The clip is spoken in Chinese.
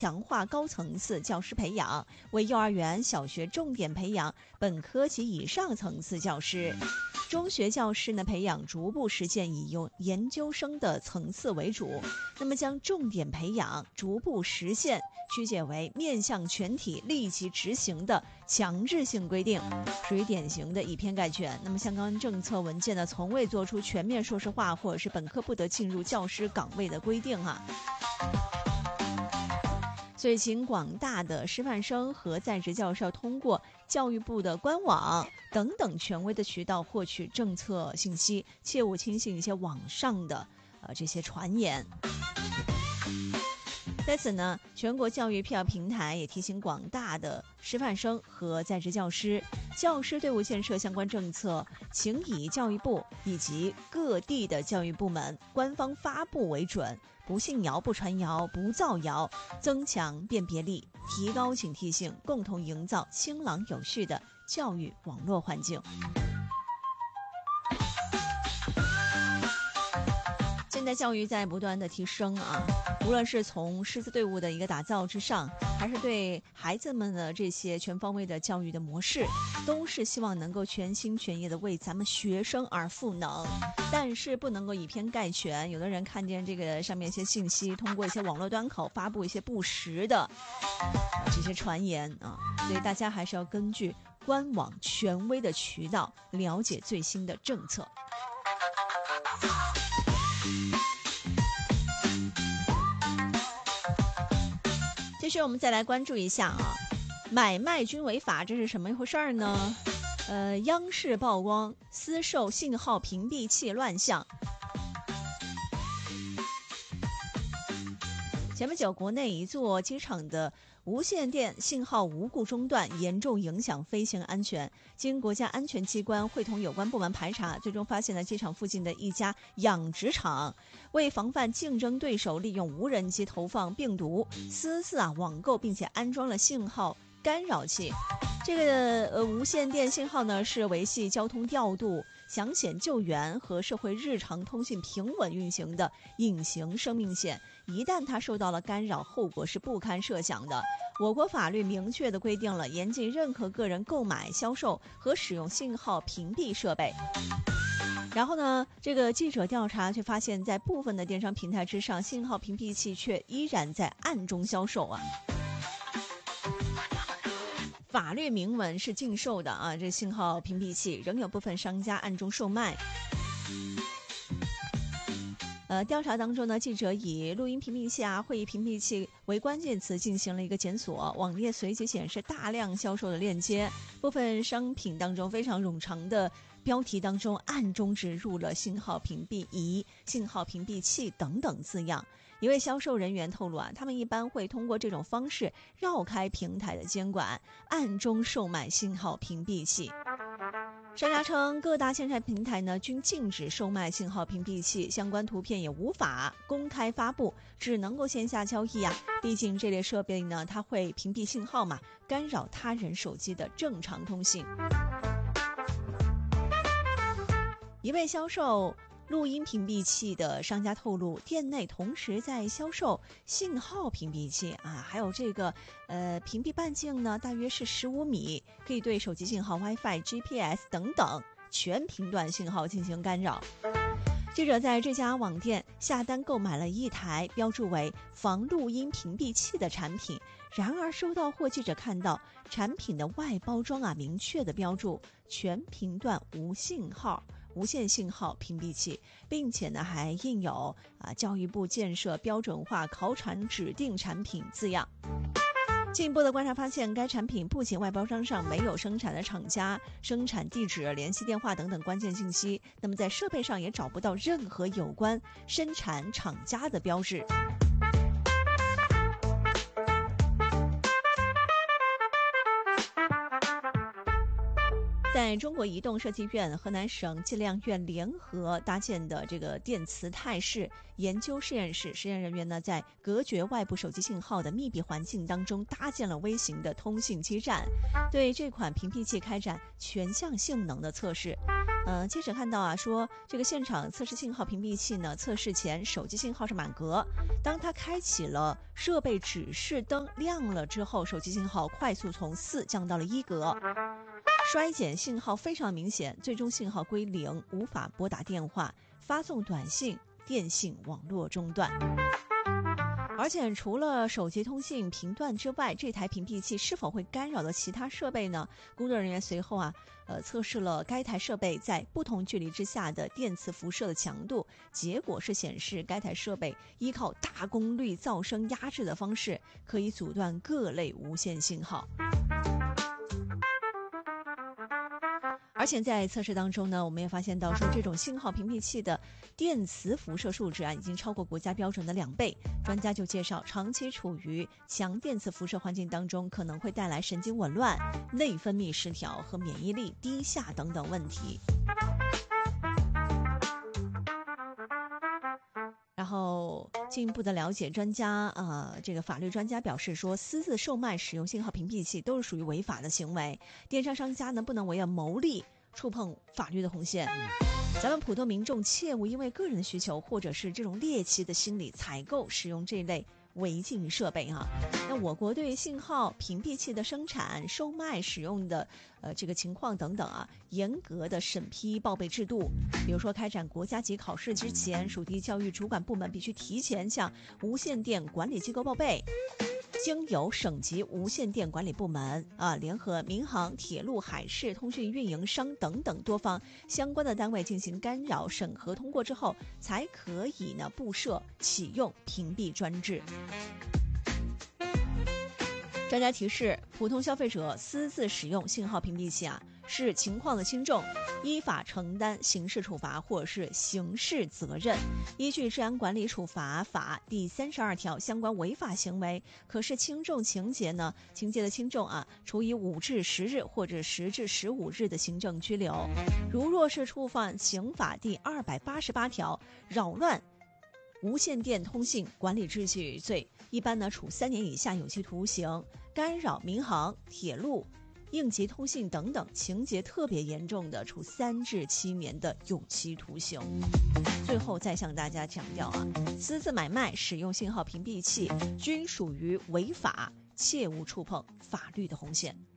强化高层次教师培养，为幼儿园、小学重点培养本科及以上层次教师。中学教师呢，培养逐步实现以用研究生的层次为主，那么将重点培养逐步实现曲解为面向全体立即执行的强制性规定，属于典型的以偏概全。那么相关政策文件呢，从未做出全面硕士化或者是本科不得进入教师岗位的规定所以请广大的师范生和在职教授通过教育部的官网等等权威的渠道获取政策信息，切勿轻信一些网上的这些传言。在此呢，全国教育辟谣平台也提醒广大的师范生和在职教师，教师队伍建设相关政策，请以教育部以及各地的教育部门官方发布为准，不信谣、不传谣、不造谣，增强辨别力，提高警惕性，共同营造清朗有序的教育网络环境。现代教育在不断的提升无论是从师资队伍的一个打造之上，还是对孩子们的这些全方位的教育的模式，都是希望能够全心全意的为咱们学生而赋能，但是不能够以偏概全。有的人看见这个上面一些信息，通过一些网络端口发布一些不实的这些传言所以大家还是要根据官网权威的渠道了解最新的政策。接着我们再来关注一下买卖均违法，这是什么一回事呢？央视曝光私售信号屏蔽器乱象。前不久，国内一座机场的无线电信号无故中断，严重影响飞行安全。经国家安全机关会同有关部门排查，最终发现了机场附近的一家养殖场为防范竞争对手利用无人机投放病毒，私自网购并且安装了信号干扰器。这个无线电信号呢，是维系交通调度、抢险救援和社会日常通信平稳运行的隐形生命线，一旦它受到了干扰，后果是不堪设想的。我国法律明确地规定了严禁任何个人购买、销售和使用信号屏蔽设备。然后呢，这个记者调查却发现，在部分的电商平台之上，信号屏蔽器却依然在暗中销售法律明文是禁售的这信号屏蔽器仍有部分商家暗中售卖。调查当中呢，记者以录音屏蔽器会议屏蔽器为关键词进行了一个检索，网页随即显示大量销售的链接，部分商品当中非常冗长的标题当中暗中植入了信号屏蔽仪、信号屏蔽器等等字样。一位销售人员透露他们一般会通过这种方式绕开平台的监管，暗中售卖信号屏蔽器。商家称，各大线上平台呢均禁止售卖信号屏蔽器，相关图片也无法公开发布，只能够线下交易毕竟这类设备呢，它会屏蔽信号干扰他人手机的正常通信。一位销售录音屏蔽器的商家透露，店内同时在销售信号屏蔽器还有这个屏蔽半径呢大约是15米，可以对手机信号、WiFi、GPS 等等全频段信号进行干扰。记者在这家网店下单购买了一台标注为防录音屏蔽器的产品，然而收到货，记者看到产品的外包装明确的标注全频段无线信号屏蔽器，并且呢还印有教育部建设标准化考场指定产品字样。进一步的观察发现，该产品不仅外包装上没有生产的厂家、生产地址、联系电话等等关键信息，那么在设备上也找不到任何有关生产厂家的标志。 在中国移动设计院、河南省计量院联合搭建的这个电磁态势研究实验室，实验人员呢在隔绝外部手机信号的密闭环境当中搭建了微型的通信基站，对这款屏蔽器开展全项性能的测试。记者看到啊，说这个现场测试信号屏蔽器呢，测试前手机信号是满格，当它开启了设备指示灯亮了之后，手机信号快速从4降到了1格。衰减信号非常明显，最终信号归0，无法拨打电话、发送短信，电信网络中断。而且除了手机通信频段之外，这台屏蔽器是否会干扰到其他设备呢？工作人员随后测试了该台设备在不同距离之下的电磁辐射的强度，结果是显示该台设备依靠大功率噪声压制的方式，可以阻断各类无线信号。而且在测试当中呢，我们也发现到说，这种信号屏蔽器的电磁辐射数值已经超过国家标准的2倍。专家就介绍，长期处于强电磁辐射环境当中，可能会带来神经紊乱、内分泌失调和免疫力低下等等问题。然后进一步的了解，这个法律专家表示说，私自售卖使用信号屏蔽器都是属于违法的行为，电商商家呢不能为了牟利触碰法律的红线。咱们普通民众切勿因为个人的需求或者是这种猎奇的心理采购使用这类违禁设备哈。那我国对信号屏蔽器的生产、售卖、使用的这个情况等等严格的审批报备制度。比如说开展国家级考试之前，属地教育主管部门必须提前向无线电管理机构报备。经由省级无线电管理部门联合民航、铁路、海事、通讯运营商等等多方相关的单位进行干扰审核通过之后，才可以呢布设启用屏蔽专制。专家提示，普通消费者私自使用信号屏蔽器是情况的轻重，依法承担刑事处罚或者是刑事责任。依据《治安管理处罚法》第32条，相关违法行为可是轻重情节呢，情节的轻重处以5至10日或者10至15日的行政拘留。若是触犯刑法第288条扰乱无线电通信管理秩序罪，一般呢处3年以下有期徒刑；干扰民航、铁路、应急通信等等情节特别严重的，处3至7年的有期徒刑。最后再向大家强调私自买卖、使用信号屏蔽器均属于违法，切勿触碰法律的红线。